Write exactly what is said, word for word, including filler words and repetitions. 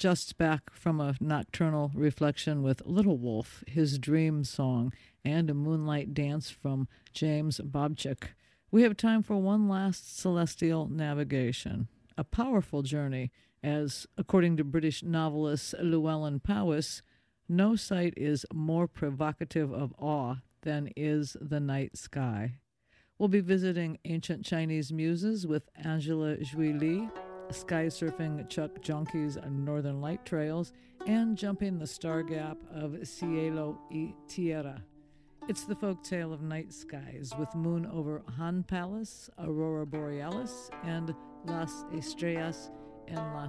just back from a nocturnal reflection with Little Wolf, his dream song, and a moonlight dance from James Bobchik. We have time for one last celestial navigation, a powerful journey, as, according to British novelist Llewellyn Powys, no sight is more provocative of awe than is the night sky. We'll be visiting ancient Chinese muses with Angela Zhui Li, sky surfing Chuck Jonkie's Northern Light Trails, and jumping the star gap of Cielo y Tierra. It's the folk tale of night skies with moon over Han Palace, Aurora Borealis, and Las Estrellas en la